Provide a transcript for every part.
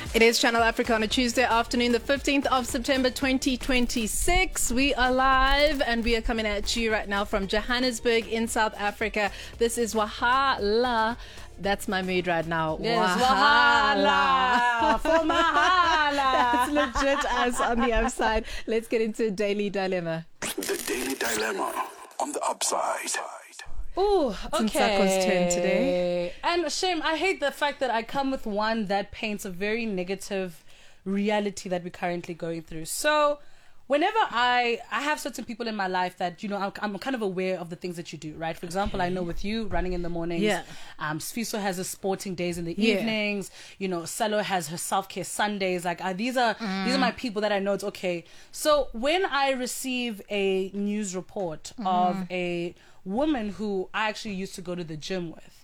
It is Channel Africa on a Tuesday afternoon, the 15th of September 2026. We are live and we are coming at you right now from Johannesburg in South Africa. This is Wahala. That's my mood right now. Yes, Wahala for Mahala. That's legit us on the upside. Let's get into Daily Dilemma. The Daily Dilemma on the upside. Ooh, okay. It's Nsako's turn today. And shame, I hate the fact that I come with one that paints a very negative reality that we're currently going through. So whenever I have certain people in my life that, you know, I'm kind of aware of the things that you do, right? For example, I know with you, running in the mornings. Yeah. Sfiso has his sporting days in the evenings. You know, Salo has her self-care Sundays. Like, these are my people that I know it's okay. So when I receive a news report of a woman who I actually used to go to the gym with,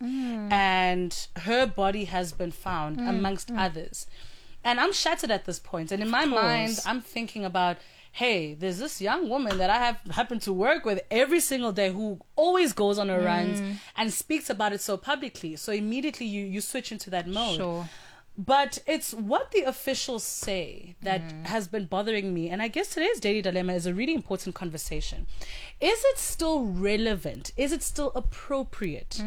and her body has been found amongst others, and I'm shattered at this point. And in my mind, I'm thinking about, hey, there's this young woman that I have happened to work with every single day who always goes on her runs and speaks about it so publicly. So immediately you switch into that mode. Sure. But it's what the officials say that has been bothering me. And I guess today's Daily Dilemma is a really important conversation. Is it still relevant? Is it still appropriate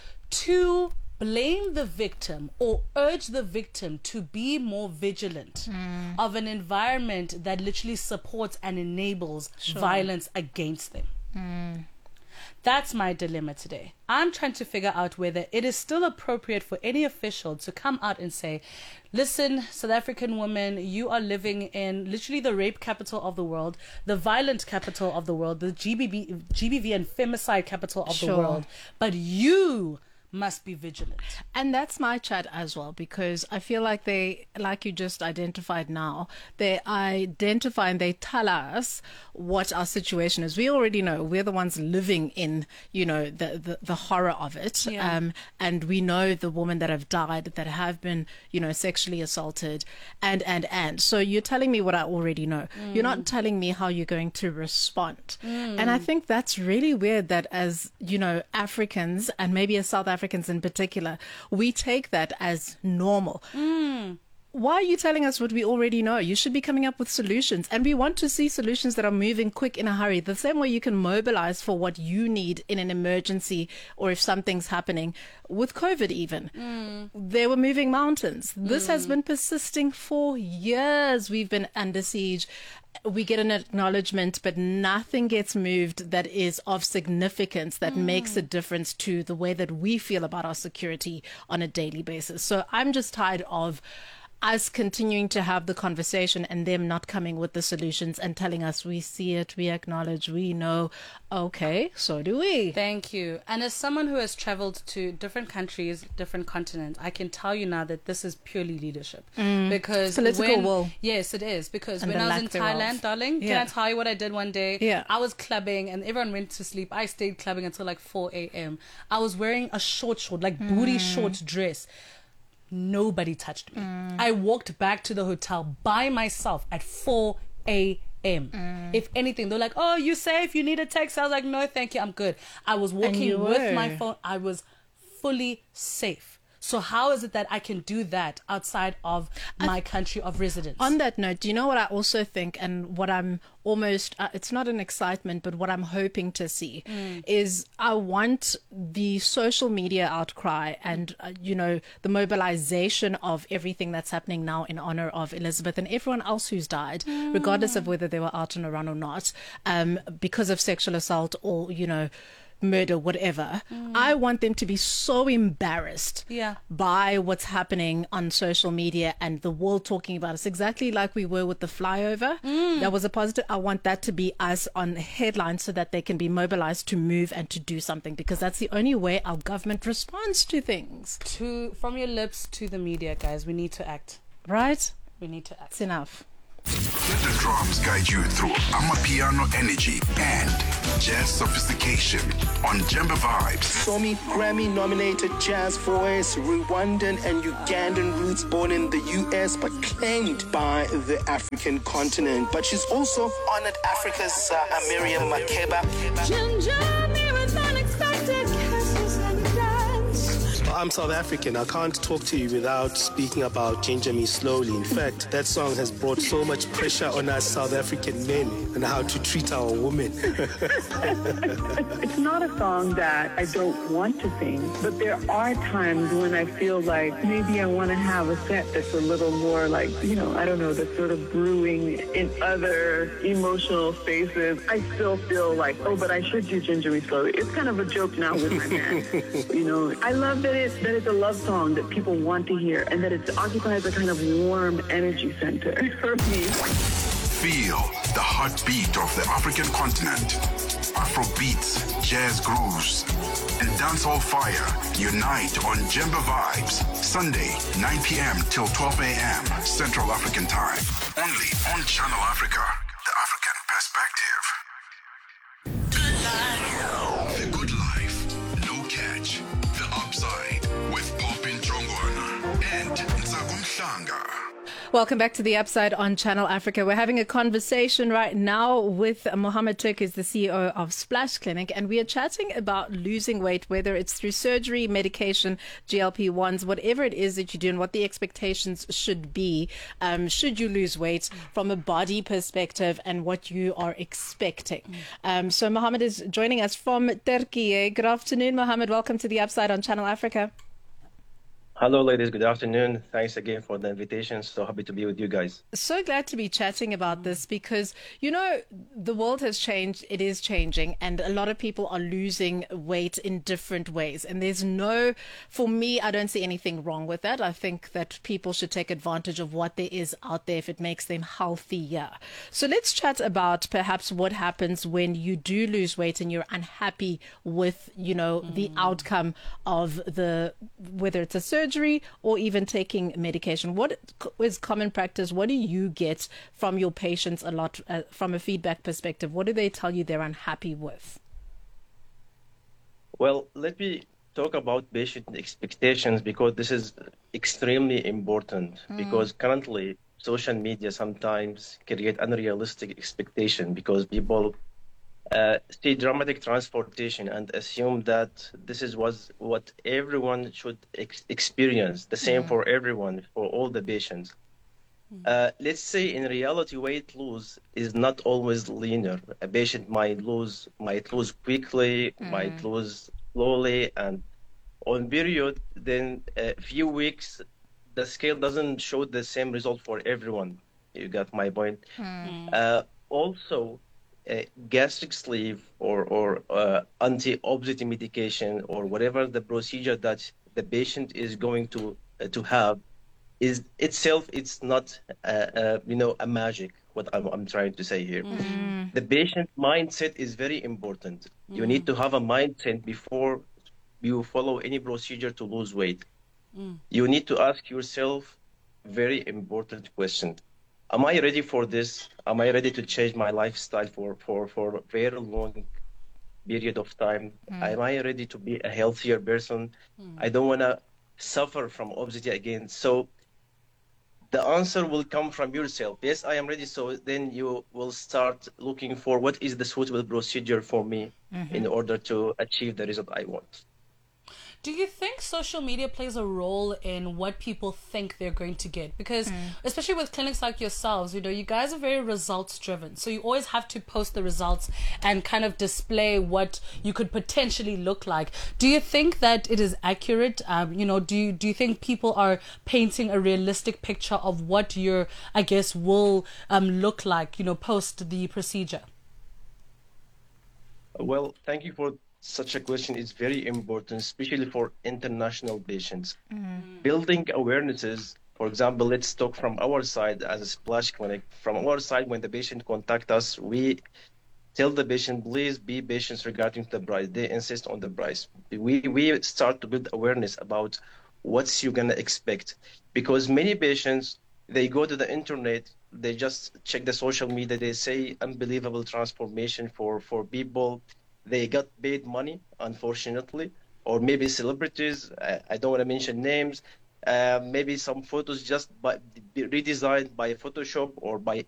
to blame the victim or urge the victim to be more vigilant of an environment that literally supports and enables violence against them? That's my dilemma today. I'm trying to figure out whether it is still appropriate for any official to come out and say, listen, South African women, you are living in literally the rape capital of the world, the violent capital of the world, the GBV and femicide capital of the world, but you must be vigilant. And that's my chat as well, because I feel like they, like you just identified now, they identify and they tell us what our situation is. We already know. We're the ones living in, you know, the horror of it. Yeah. And we know the women that have died, that have been, you know, sexually assaulted and. So you're telling me what I already know. You're not telling me how you're going to respond. And I think that's really weird that as, you know, Africans, and maybe as South Africans in particular, we take that as normal. Why are you telling us what we already know? You should be coming up with solutions, and we want to see solutions that are moving quick in a hurry. The same way you can mobilize for what you need in an emergency, or if something's happening with COVID even. They were moving mountains. This has been persisting for years. We've been under siege. We get an acknowledgement, but nothing gets moved that is of significance, that makes a difference to the way that we feel about our security on a daily basis. So I'm just tired of us continuing to have the conversation and them not coming with the solutions and telling us we see it, we acknowledge, we know. Okay, so do we. Thank you. And as someone who has traveled to different countries, different continents, I can tell you now that this is purely leadership. Because political will. Yes, it is. Because And when the I was lack in thereof. Thailand, darling, can I tell you what I did one day? Yeah. I was clubbing and everyone went to sleep. I stayed clubbing until like 4 a.m. I was wearing a short, like booty short dress. Nobody touched me. I walked back to the hotel by myself at 4 a.m. If anything, they're like, oh, you safe? You need a text? I was like, no, thank you. I'm good. I was walking with my phone. I was fully safe. So how is it that I can do that outside of my country of residence? On that note, do you know what I also think, and what I'm almost, it's not an excitement, but what I'm hoping to see is I want the social media outcry and, you know, the mobilization of everything that's happening now in honor of Elizabeth and everyone else who's died, regardless of whether they were out on a run or not, because of sexual assault or, you know, murder, whatever. I want them to be so embarrassed by what's happening on social media and the world talking about us, exactly like we were with the flyover. That was a positive. I want that to be us on headlines so that they can be mobilized to move and to do something, because that's the only way our government responds to things. From your lips to the media, guys, we need to act. Right? We need to act. It's enough. Let the drums guide you through Amapiano energy and jazz sophistication on Jemba Vibes. Somi Grammy-nominated jazz voice, Rwandan and Ugandan roots, born in the US but claimed by the African continent. But she's also honored Africa's Miriam Makeba. I'm South African. I can't talk to you without speaking about Ginger Me Slowly. In fact, that song has brought so much pressure on us South African men and how to treat our women. It's not a song that I don't want to sing, but there are times when I feel like maybe I want to have a set that's a little more like, I don't know, that's sort of brewing in other emotional spaces. I still feel like, but I should do Ginger Me Slowly. It's kind of a joke now with my man. I love that it's a love song that people want to hear and that it occupies a kind of warm energy center for me. Feel the heartbeat of the African continent. Afro beats, jazz grooves, and dancehall fire unite on Jemba Vibes. Sunday, 9 p.m. till 12 a.m. Central African Time. Only on Channel Africa, the African perspective. The Good Life, No Catch, The Upside with Popin Trongwana and Ntsagum Mhlanga. Welcome back to The Upside on Channel Africa. We're having a conversation right now with Mohammed Turk, who's the CEO of Splash Clinic, and we are chatting about losing weight, whether it's through surgery, medication, GLP-1s, whatever it is that you do, and what the expectations should be. Should you lose weight from a body perspective and what you are expecting? So Mohammed is joining us from Turkey. Good afternoon, Mohammed. Welcome to The Upside on Channel Africa. Hello, ladies. Good afternoon. Thanks again for the invitation. So happy to be with you guys. So glad to be chatting about this because, the world has changed. It is changing. And a lot of people are losing weight in different ways. And for me, I don't see anything wrong with that. I think that people should take advantage of what there is out there if it makes them healthier. So let's chat about perhaps what happens when you do lose weight and you're unhappy with, the outcome of whether it's a surgery or even taking medication. What is common practice? What do you get from your patients a lot from a feedback perspective? What do they tell you they're unhappy with? Well, let me talk about patient expectations because this is extremely important because currently social media sometimes create unrealistic expectation because people see dramatic transportation and assume that this is what everyone should experience, the same for everyone, for all the patients. Let's say in reality, weight loss is not always linear. A patient might lose quickly, might lose slowly, and on period, then a few weeks, the scale doesn't show the same result for everyone. You got my point. Also, gastric sleeve or anti-obesity medication or whatever the procedure that the patient is going to have is itself, it's not a magic. What I'm trying to say here, the patient mindset is very important. You need to have a mindset before you follow any procedure to lose weight. You need to ask yourself very important question. Am I ready for this? Am I ready to change my lifestyle for a very long period of time? Am I ready to be a healthier person? I don't want to suffer from obesity again. So the answer will come from yourself. Yes, I am ready. So then you will start looking for what is the suitable procedure for me in order to achieve the result I want. Do you think social media plays a role in what people think they're going to get? Because especially with clinics like yourselves, you guys are very results driven. So you always have to post the results and kind of display what you could potentially look like. Do you think that it is accurate? Do you think people are painting a realistic picture of what your, will look like, post the procedure? Well, thank you for such a question. Is very important, especially for international patients. Building awarenesses, for example, let's talk from our side as a Splash Clinic. From our side, when the patient contact us, we tell the patient, please be patient regarding the price. They insist on the price. We start to build awareness about what you're going to expect. Because many patients, they go to the internet, they just check the social media, they say unbelievable transformation for people. They got paid money, unfortunately, or maybe celebrities. I don't want to mention names. Maybe some photos just redesigned by Photoshop or by